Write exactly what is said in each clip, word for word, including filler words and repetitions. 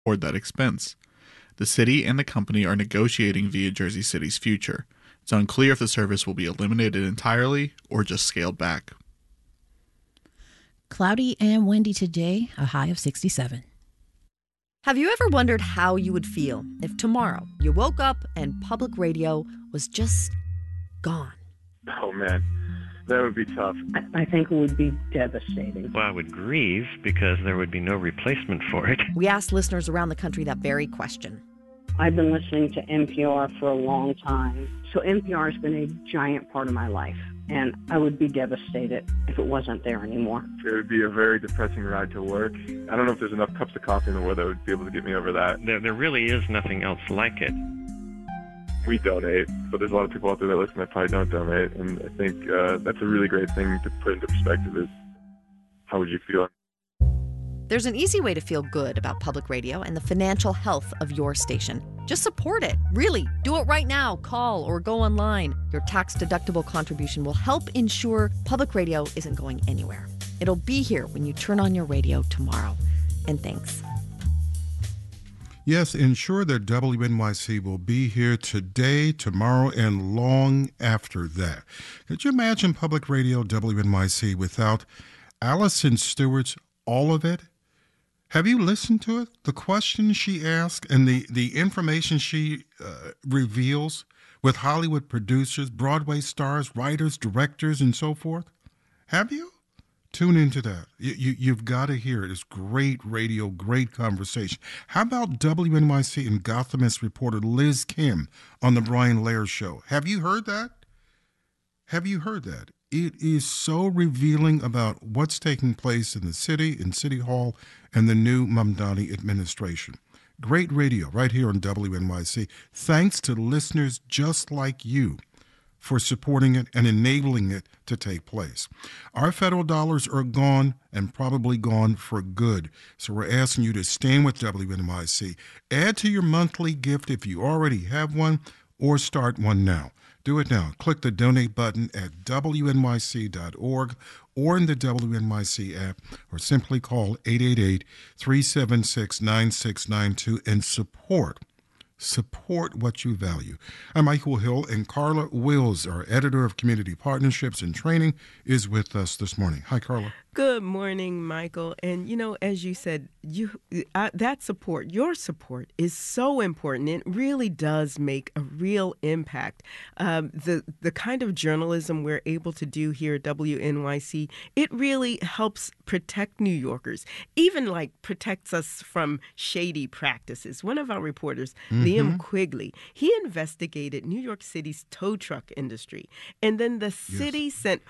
afford that expense. The city and the company are negotiating via Jersey City's future. It's unclear if the service will be eliminated entirely or just scaled back. Cloudy and windy today, a high of sixty-seven. Have you ever wondered how you would feel if tomorrow you woke up and public radio was just gone? Oh, man, that would be tough. I, I think it would be devastating. Well, I would grieve because there would be no replacement for it. We asked listeners around the country that very question. I've been listening to N P R for a long time, so N P R has been a giant part of my life, and I would be devastated if it wasn't there anymore. It would be a very depressing ride to work. I don't know if there's enough cups of coffee in the world that would be able to get me over that. There, there really is nothing else like it. We donate, but there's a lot of people out there that listen that probably don't donate, and I think uh, that's a really great thing to put into perspective is how would you feel? There's an easy way to feel good about public radio and the financial health of your station. Just support it. Really, do it right now. Call or go online. Your tax-deductible contribution will help ensure public radio isn't going anywhere. It'll be here when you turn on your radio tomorrow. And thanks. Yes, ensure that W N Y C will be here today, tomorrow, and long after that. Could you imagine public radio W N Y C without Allison Stewart's All of It? Have you listened to it? The questions she asks and the, the information she uh, reveals with Hollywood producers, Broadway stars, writers, directors, and so forth? Have you? Tune into that. You, you, you've got to hear it. It's great radio, great conversation. How about W N Y C and Gothamist reporter Liz Kim on the Brian Lehrer Show? Have you heard that? Have you heard that? It is so revealing about what's taking place in the city, in City Hall, and the new Mamdani administration. Great radio right here on W N Y C. Thanks to listeners just like you for supporting it and enabling it to take place. Our federal dollars are gone and probably gone for good. So we're asking you to stand with W N Y C. Add to your monthly gift if you already have one, or start one now. Do it now. Click the donate button at W N Y C dot org or in the W N Y C app, or simply call eight eight eight, three seven six, nine six nine two and support. Support what you value. I'm Michael Hill, and Carla Wills, our editor of Community Partnerships and Training, is with us this morning. Hi, Carla. Good morning, Michael. And, you know, as you said, you uh, that support, your support is so important. It really does make a real impact. Um, the, the kind of journalism we're able to do here at W N Y C, it really helps protect New Yorkers, even like protects us from shady practices. One of our reporters, mm-hmm. Liam Quigley, he investigated New York City's tow truck industry. And then the city yes. sent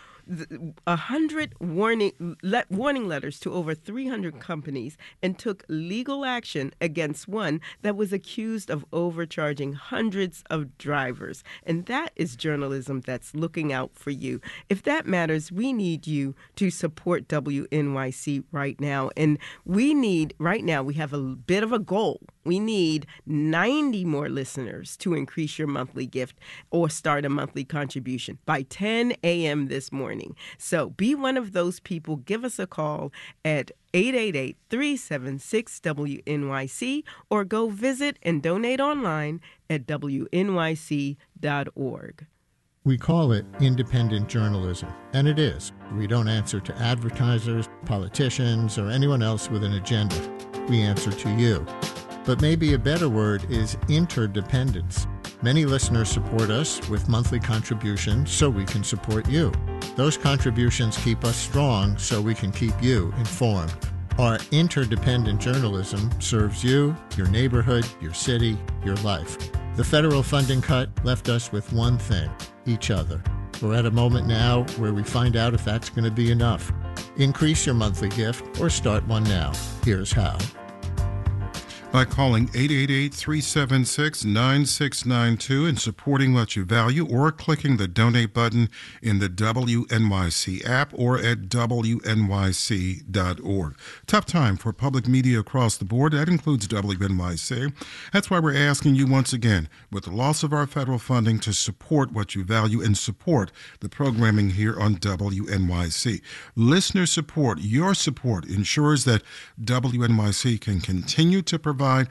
a hundred warning le- warning letters to over three hundred companies and took legal action against one that was accused of overcharging hundreds of drivers. And that is journalism that's looking out for you. If that matters, we need you to support W N Y C right now. And we need, right now, we have a bit of a goal. We need ninety more listeners to increase your monthly gift or start a monthly contribution by ten a.m. this morning. So be one of those people. Give us a call at eight eight eight, three seven six, W N Y C or go visit and donate online at W N Y C dot org. We call it independent journalism, and it is. We don't answer to advertisers, politicians, or anyone else with an agenda. We answer to you. But maybe a better word is interdependence. Many listeners support us with monthly contributions so we can support you. Those contributions keep us strong so we can keep you informed. Our interdependent journalism serves you, your neighborhood, your city, your life. The federal funding cut left us with one thing, each other. We're at a moment now where we find out if that's going to be enough. Increase your monthly gift or start one now. Here's how. By calling eight eight eight, three seven six, nine six nine two and supporting what you value, or clicking the donate button in the W N Y C app or at W N Y C dot org. Tough time for public media across the board. That includes W N Y C. That's why we're asking you once again, with the loss of our federal funding, to support what you value and support the programming here on W N Y C. Listener support, your support, ensures that W N Y C can continue to provide provide